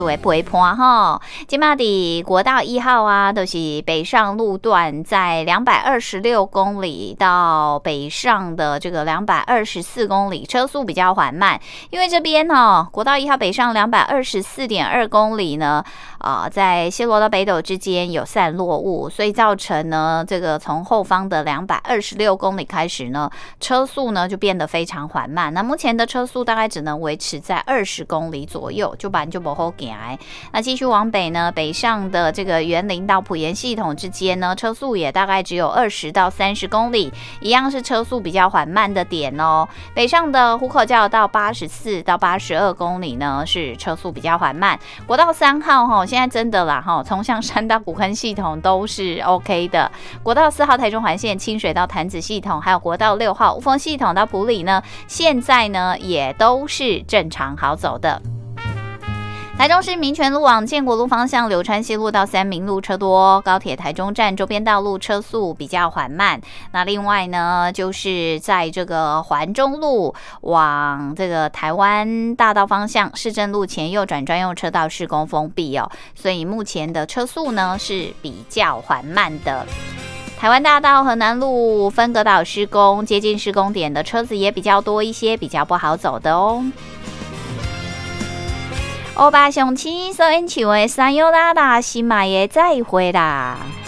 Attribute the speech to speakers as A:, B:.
A: 为陪伴哈，今嘛的国道1号啊，都是北上路段在226公里到北上的这个224公里，车速比较缓慢。因为这边国道1号北上224.2公里呢，在西螺到北斗之间有散落雾，所以造成呢，这个从后方的226公里开始呢，车速呢就变得非常缓慢。那目前的车速大概只能维持在20公里左右，就不好行。那继续往北呢，北上的这个员林到埔盐系统之间呢，车速也大概只有20到30公里，一样是车速比较缓慢的点哦。北上的湖口交流道84到82公里呢，是车速比较缓慢。国道3号现在真的啦从象山到古坑系统都是 OK 的。国道4号台中环线清水到潭子系统，还有国道6号雾峰系统到埔里呢，现在呢也都是正常好走的。台中市民权路往建国路方向，柳川西路到三民路车多，高铁台中站周边道路车速比较缓慢。那另外呢，就是在这个环中路往这个台湾大道方向，市政路前右转专用车道施工封闭所以目前的车速呢是比较缓慢的。台湾大道河南路分隔岛施工，接近施工点的车子也比较多一些，比较不好走的哦。欧巴上青所演唱的山药拉拉是买的再会啦。